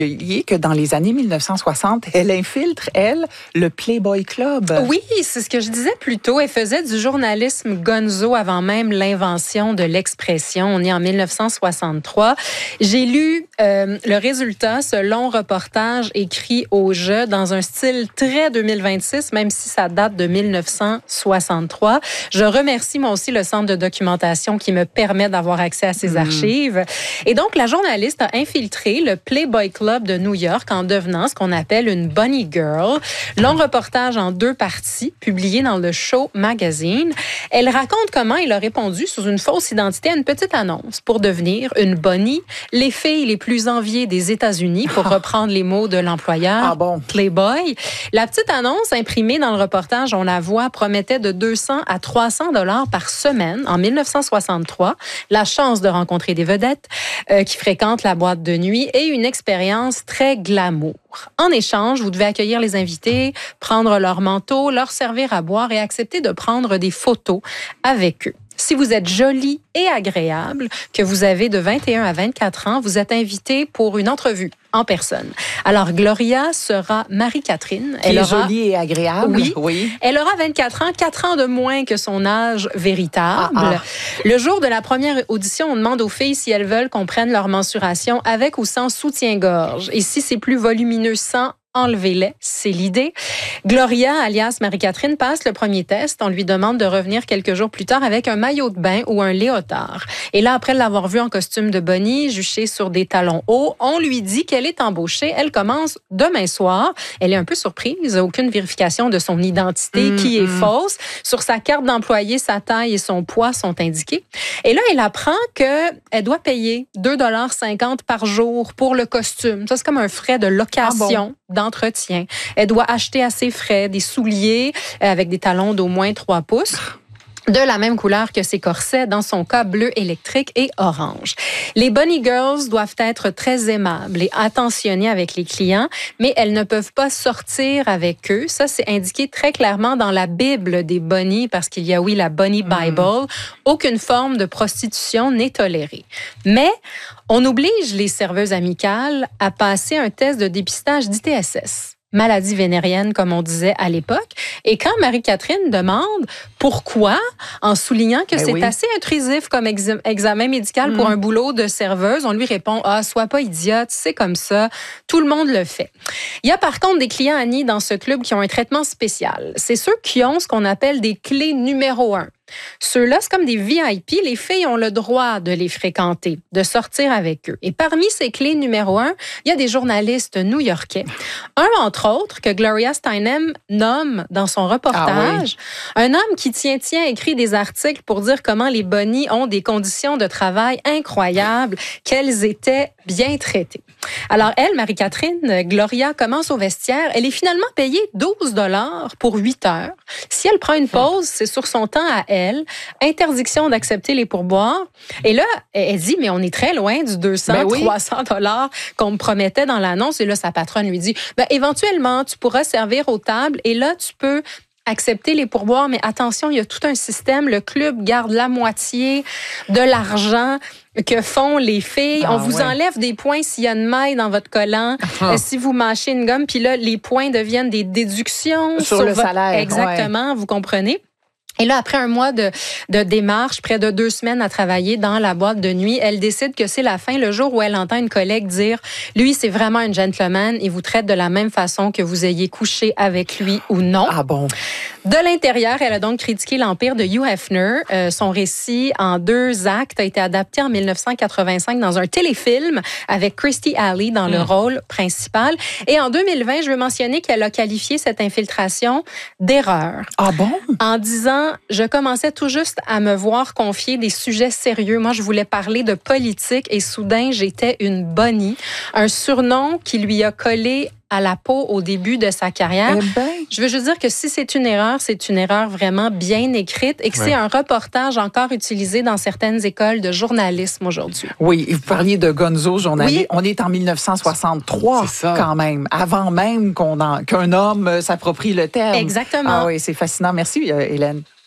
que dans les années 1960, elle infiltre, le Playboy Club. Oui, c'est ce que je disais plus tôt. Elle faisait du journalisme gonzo avant même l'invention de l'expression. On est en 1963. J'ai lu le résultat, ce long reportage écrit au jeu dans un style très 2026, même si ça date de 1963. Je remercie moi aussi le centre de documentation qui me permet d'avoir accès à ces archives. Et donc, la journaliste a infiltré le Playboy Club de New York en devenant ce qu'on appelle une bunny girl. Long reportage en 2 parties, publié dans le Show Magazine. Elle raconte comment elle a répondu sous une fausse identité à une petite annonce pour devenir une bunny, les filles les plus enviées des États-Unis, pour reprendre les mots de l'employeur Playboy. La petite annonce imprimée dans le reportage, on la voit, promettait de 200 à 300 $ par semaine en 1963, la chance de rencontrer des vedettes qui fréquentent la boîte de nuit et une expérience très glamour. En échange, vous devez accueillir les invités, prendre leur manteau, leur servir à boire et accepter de prendre des photos avec eux. Si vous êtes jolie et agréable, que vous avez de 21 à 24 ans, vous êtes invité pour une entrevue en personne. Alors, Gloria sera Marie-Catherine. Elle est jolie et agréable. Oui. Elle aura 24 ans, 4 ans de moins que son âge véritable. Le jour de la première audition, on demande aux filles si elles veulent qu'on prenne leur mensuration avec ou sans soutien-gorge. Et si c'est plus volumineux, sans, enlevez-les, c'est l'idée. Gloria, alias Marie-Catherine, passe le premier test. On lui demande de revenir quelques jours plus tard avec un maillot de bain ou un léotard. Et là, après l'avoir vue en costume de bunny, juchée sur des talons hauts, on lui dit qu'elle est embauchée. Elle commence demain soir. Elle est un peu surprise. Aucune vérification de son identité qui est fausse. Sur sa carte d'employé, sa taille et son poids sont indiqués. Et là, elle apprend qu'elle doit payer 2,50 $ par jour pour le costume. Ça, c'est comme un frais de location. D'entretien. Elle doit acheter à ses frais des souliers avec des talons d'au moins 3 pouces. De la même couleur que ses corsets, dans son cas bleu électrique et orange. Les bunny girls doivent être très aimables et attentionnées avec les clients, mais elles ne peuvent pas sortir avec eux. Ça, c'est indiqué très clairement dans la Bible des bunnies, parce qu'il y a, oui, la Bunny Bible. Aucune forme de prostitution n'est tolérée. Mais on oblige les serveuses amicales à passer un test de dépistage d'ITSS. Maladie vénérienne, comme on disait à l'époque. Et quand Marie-Catherine demande pourquoi, en soulignant que c'est assez intrusif comme examen médical pour un boulot de serveuse, on lui répond « Ah, sois pas idiote, c'est comme ça, tout le monde le fait ». Il y a par contre des clients, Annie, dans ce club qui ont un traitement spécial. C'est ceux qui ont ce qu'on appelle des clés numéro 1. Ceux-là, c'est comme des VIP. Les filles ont le droit de les fréquenter, de sortir avec eux. Et parmi ces clés numéro 1, il y a des journalistes new-yorkais. Un, entre autres, que Gloria Steinem nomme dans son reportage. Un homme qui écrit des articles pour dire comment les bunnies ont des conditions de travail incroyables, qu'elles étaient bien traitées. Alors elle, Marie-Catherine, Gloria commence au vestiaire. Elle est finalement payée 12 $ pour 8 heures. Si elle prend une pause, c'est sur son temps à elle. Interdiction d'accepter les pourboires. Et là, elle dit, mais on est très loin du 200, 300 $ qu'on me promettait dans l'annonce. Et là, sa patronne lui dit, éventuellement, tu pourras servir aux tables et là, tu peux accepter les pourboires, mais attention, il y a tout un système. Le club garde la moitié de l'argent que font les filles. On vous enlève des points s'il y a une maille dans votre collant, si vous mâchez une gomme, puis là, les points deviennent des déductions sur le salaire. Exactement, vous comprenez? Et là, après un mois de démarche, près de 2 semaines à travailler dans la boîte de nuit, elle décide que c'est la fin, le jour où elle entend une collègue dire « Lui, c'est vraiment un gentleman, il vous traite de la même façon que vous ayez couché avec lui ou non. » Ah bon? De l'intérieur, elle a donc critiqué l'empire de Hugh Hefner. Son récit en 2 actes a été adapté en 1985 dans un téléfilm avec Kirstie Alley dans le rôle principal. Et en 2020, je veux mentionner qu'elle a qualifié cette infiltration d'erreur. Ah bon? En disant, je commençais tout juste à me voir confier des sujets sérieux. Moi, je voulais parler de politique et soudain, j'étais une bunny. Un surnom qui lui a collé à la peau au début de sa carrière. Je veux juste dire que si c'est une erreur vraiment bien écrite et que c'est un reportage encore utilisé dans certaines écoles de journalisme aujourd'hui. Oui, vous parliez de gonzo journaliste. On est en 1963 quand même, avant même qu'un homme s'approprie le terme. Exactement. Ah oui, c'est fascinant. Merci, Hélène.